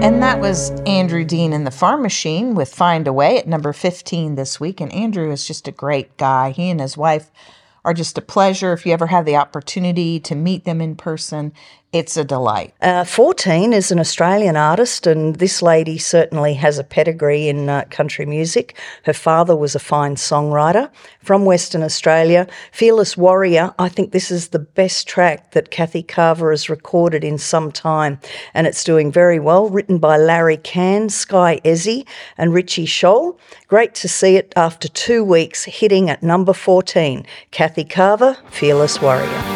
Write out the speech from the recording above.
And that was Andrew Dean and the Farm Machine with Find a Way at number 15 this week. And Andrew is just a great guy. He and his wife are just a pleasure. If you ever have the opportunity to meet them in person, it's a delight. 14 is an Australian artist, and this lady certainly has a pedigree in country music. Her father was a fine songwriter from Western Australia. Fearless Warrior, I think this is the best track that Kathy Carver has recorded in some time, and it's doing very well. Written by Larry Cann, Sky Ezzy and Richie Scholl. Great to see it after 2 weeks hitting at number 14. Kathy Carver, Fearless Warrior.